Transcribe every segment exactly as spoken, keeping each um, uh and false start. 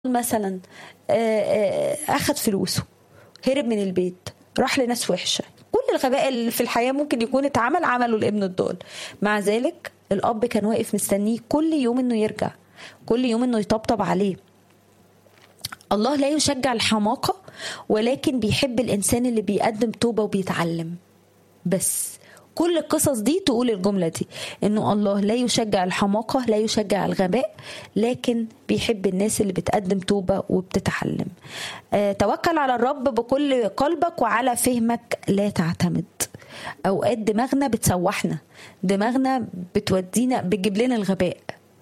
مثلا اخد فلوسه، هرب من البيت، راح لناس وحشه، كل الغباء اللي في الحياه ممكن يكون اتعمل عمله لابن الضال. مع ذلك الاب كان واقف مستنيه كل يوم انه يرجع، كل يوم انه يطبطب عليه. الله لا يشجع الحماقه، ولكن بيحب الانسان اللي بيقدم توبه وبيتعلم. بس كل القصص دي تقول الجملة دي، انه الله لا يشجع الحماقة، لا يشجع الغباء، لكن بيحب الناس اللي بتقدم توبة وبتتعلم. أه توكل على الرب بكل قلبك وعلى فهمك لا تعتمد. اوقات دماغنا بتسوحنا، دماغنا بتودينا بتجيب لنا الغباء.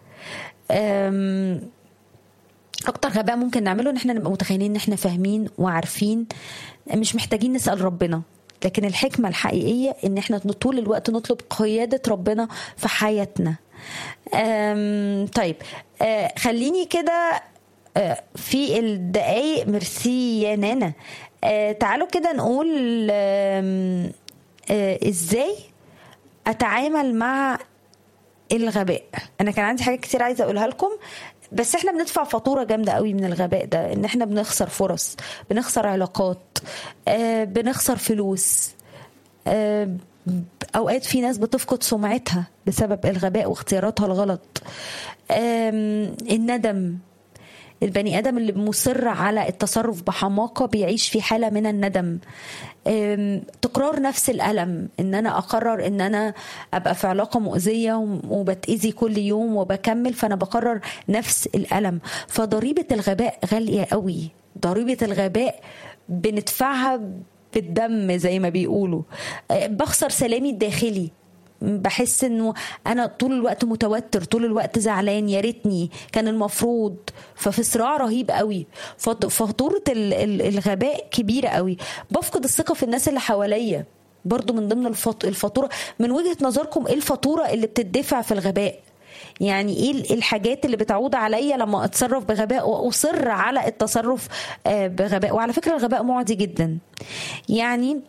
اكتر غباء ممكن نعمله ان احنا نبقى متخيلين ان احنا فاهمين وعارفين، مش محتاجين نسأل ربنا. لكن الحكمة الحقيقية ان احنا طول الوقت نطلب قيادة ربنا في حياتنا. طيب أه خليني كده أه في الدقايق، ميرسي يا نانا. أه تعالوا كده نقول أه أه ازاي اتعامل مع الغباء. انا كان عندي حاجات كتير عايزة اقولها لكم، بس احنا بندفع فاتورة جامدة قوي من الغباء ده، ان احنا بنخسر فرص، بنخسر علاقات، آه بنخسر فلوس، آه اوقات في ناس بتفقد سمعتها بسبب الغباء واختياراتها الغلط. آه الندم، البني آدم اللي مصر على التصرف بحماقة بيعيش في حالة من الندم. تكرار نفس الألم، ان انا اقرر ان انا ابقى في علاقة مؤذية وبتأذي كل يوم وبكمل، فانا بقرر نفس الألم. فضريبة الغباء غالية قوي، ضريبة الغباء بندفعها بالدم زي ما بيقولوا. بخسر سلامي الداخلي، بحس انه انا طول الوقت متوتر، طول الوقت زعلان، يا ريتني كان المفروض. ففي صراع رهيب قوي، فاتورة الغباء كبيرة قوي. بفقد الثقة في الناس اللي حواليا، برضو من ضمن الفاتورة. من وجهة نظركم ايه الفاتورة اللي بتدفع في الغباء؟ يعني ايه الحاجات اللي بتعود عليا لما اتصرف بغباء واصر على التصرف بغباء؟ وعلى فكرة الغباء معدي جدا. يعني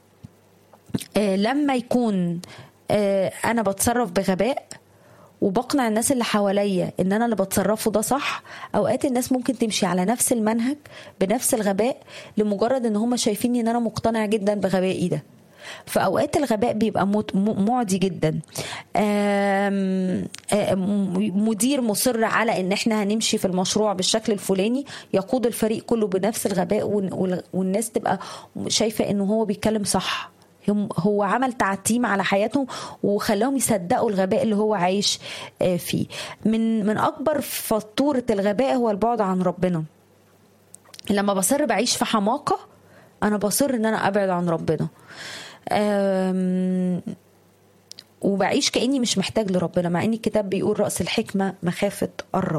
لما يكون انا بتصرف بغباء وبقنع الناس اللي حواليا ان انا اللي بتصرفه ده صح، اوقات الناس ممكن تمشي على نفس المنهج بنفس الغباء لمجرد ان هم شايفيني ان انا مقتنع جدا بغبائي ده. فاوقات الغباء بيبقى معدي جدا. آم آم مدير مصر على ان احنا هنمشي في المشروع بالشكل الفلاني، يقود الفريق كله بنفس الغباء، والناس تبقى شايفة انه هو بيتكلم صح، هو عمل تعتيم على حياتهم وخلاهم يصدقوا الغباء اللي هو عايش فيه. من من اكبر فاتورة الغباء هو البعد عن ربنا. لما بصر بعيش في حماقة، انا بصر ان انا ابعد عن ربنا، وبعيش كأني مش محتاج لربنا، مع ان الكتاب بيقول رأس الحكمة مخافة الرب.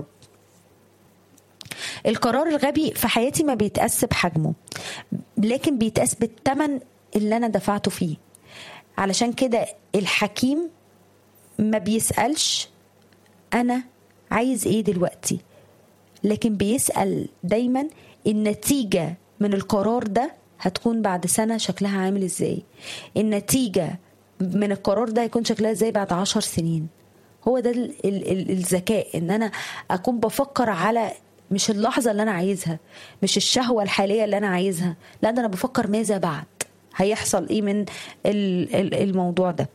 القرار الغبي في حياتي ما بيتقاس بحجمه، لكن بيتقاس بالثمن اللي أنا دفعته فيه. علشان كده الحكيم ما بيسألش أنا عايز إيه دلوقتي، لكن بيسأل دايما النتيجة من القرار ده هتكون بعد سنة شكلها عامل إزاي، النتيجة من القرار ده هيكون شكلها إزاي بعد عشر سنين. هو ده ال ال ال الذكاء، إن أنا أكون بفكر على مش اللحظة اللي أنا عايزها، مش الشهوة الحالية اللي أنا عايزها، لا ده أنا بفكر ماذا بعد، هيحصل ايه من الموضوع ده.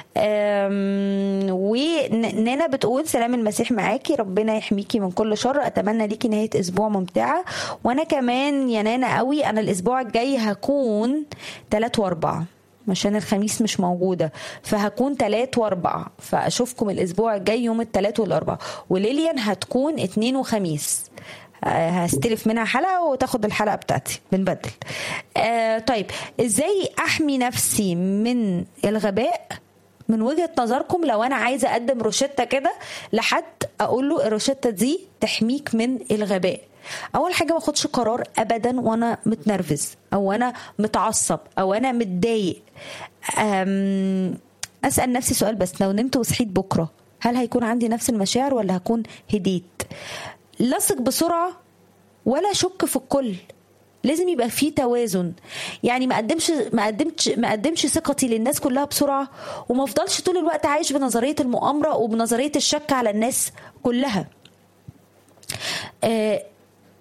ونانا بتقول سلام المسيح معاكي، ربنا يحميكي من كل شر، اتمنى ليكي نهاية اسبوع ممتعة. وانا كمان يا نانا قوي، انا الاسبوع الجاي هكون تلات واربعة عشان الخميس مش موجودة، فهكون تلات واربعة، فاشوفكم الاسبوع الجاي يوم التلات والاربعة. وليليان هتكون اتنين وخميس، هستلف منها حلقة وتاخد الحلقة بتاعتي بنبدل. آه طيب ازاي احمي نفسي من الغباء؟ من وجهة نظركم لو انا عايزة اقدم روشتة كده لحد اقول له الروشتة دي تحميك من الغباء، اول حاجة ما اخدش قرار ابدا وانا متنرفز او انا متعصب او انا متضايق. اسأل نفسي سؤال بس، لو نمت وصحيت بكرة هل هيكون عندي نفس المشاعر ولا هكون هديت؟ لصق بسرعة ولا شك في الكل، لازم يبقى فيه توازن. يعني ما قدمش ما قدمتش ما قدمش ثقتي للناس كلها بسرعة، وما افضلش طول الوقت عايش بنظرية المؤامرة وبنظرية الشك على الناس كلها. آه